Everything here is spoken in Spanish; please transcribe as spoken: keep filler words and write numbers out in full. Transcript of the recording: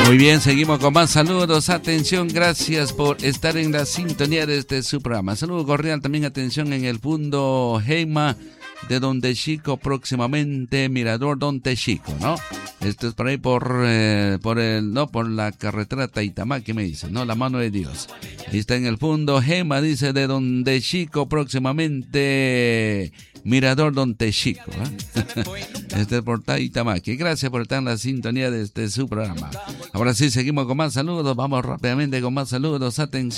Muy bien, seguimos con más saludos. Atención, gracias por estar en la sintonía de este su programa. Saludo cordial, también atención en el Fundo Heima de Don Techico, próximamente Mirador Don Techico, ¿no? Esto es por ahí por, eh, por el, no, por la carretera Taitamaki, me dice, ¿no? La mano de Dios. Ahí está en el Fundo Heima, dice, de Don Techico, próximamente Mirador Don Techico, ¿eh? Este es por Taitamaki. Gracias por estar en la sintonía de este su programa. Ahora sí, seguimos con más saludos. Vamos rápidamente con más saludos. Atención.